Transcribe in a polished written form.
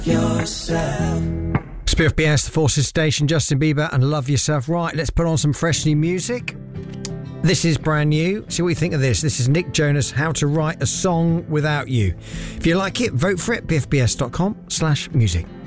yourself. Spiff BS, The Forces Station, Justin Bieber and Love Yourself. Right, let's put on some fresh new music. This is brand new. See what you think of this. This is Nick Jonas, How to Write a Song Without You. If you like it, vote for it, biffbs.com/music.